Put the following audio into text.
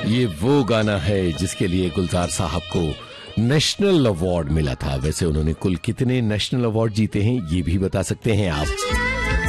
ये वो गाना है जिसके लिए गुलजार साहब को नेशनल अवार्ड मिला था। वैसे उन्होंने कुल कितने नेशनल अवार्ड जीते हैं ये भी बता सकते हैं आप।